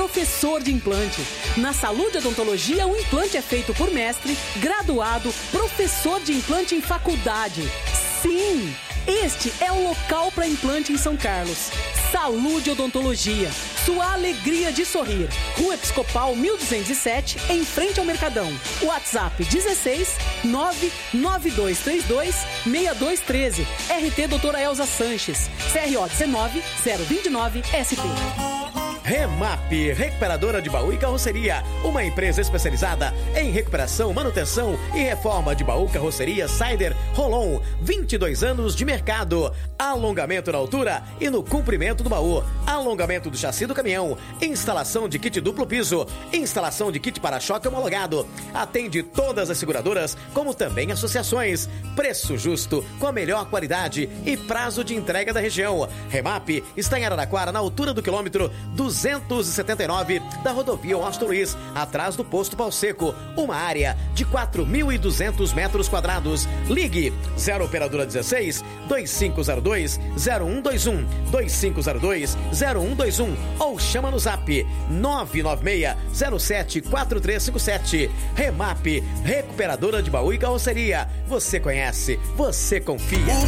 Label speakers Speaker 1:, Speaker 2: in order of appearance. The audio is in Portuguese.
Speaker 1: professor de implante. Na Saúde Odontologia, o implante é feito por mestre, graduado, professor de implante em faculdade. Sim, este é o local para implante em São Carlos. Saúde Odontologia, sua alegria de sorrir. Rua Episcopal 1207, em frente ao Mercadão. WhatsApp 16 99232 6213. RT Doutora Elza Sanches. CRO 19 029 SP.
Speaker 2: Remap, recuperadora de baú e carroceria, uma empresa especializada em recuperação, manutenção e reforma de baú, carroceria, Sider, Rolon, 22 anos de mercado, alongamento na altura e no comprimento do baú, alongamento do chassi do caminhão, instalação de kit duplo piso, instalação de kit para-choque homologado, atende todas as seguradoras, como também associações, preço justo, com a melhor qualidade e prazo de entrega da região. Remap está em Araraquara, na altura do quilômetro 279 da rodovia Washington Luiz, atrás do posto Pau Seco, uma área de 4.200 metros quadrados. Ligue 0 operadora 16 2502 0121 2502 0121 ou chama no zap 996 07 4357. Remap, recuperadora de baú e carroceria. Você conhece, você confia.